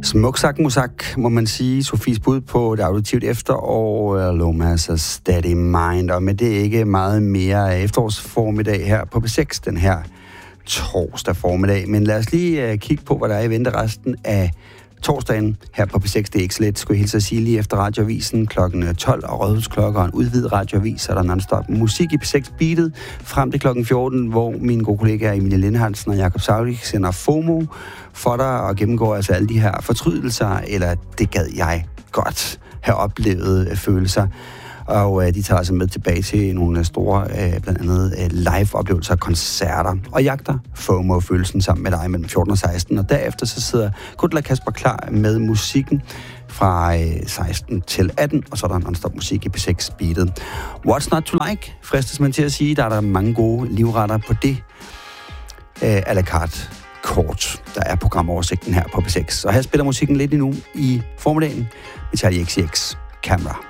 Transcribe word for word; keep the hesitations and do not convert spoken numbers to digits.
Smuk sagt musak, må man sige. Sofies bud på det auditivt efterår, Lomas og Steady Mind. Og med det ikke meget mere efterårsformiddag her på P seks, den her torsdag formiddag. Men lad os lige uh, kigge på, hvad der er i vente resten af torsdagen her på P seks. Det er ikke så let, skulle jeg hilse at sige, lige efter radioavisen klokken tolv og Rådhusklokker og en udvidet radioavis, så er der non-stop musik i P seks Beatet frem til klokken fjorten, hvor mine gode kollegaer Emilie Lindhansen og Jakob Saulik sender FOMO for dig og gennemgår altså alle de her fortrydelser, eller det gad jeg godt have oplevet følelser. Og øh, de tager altså med tilbage til nogle store, øh, blandt andet øh, live-oplevelser og koncerter, og jagter FOMO-følelsen sammen med dig mellem fjorten og seksten. Og derefter så sidder Kudla Kasper klar med musikken fra øh, seksten til atten, og så er der non-stop musik i P seks Beatet. What's not to like, fristes man til at sige. Der er der mange gode livretter på det øh, à la carte kort, der er programoversigten her på P seks. Så her spiller musikken lidt endnu i formiddagen med Charlie X C X Camera.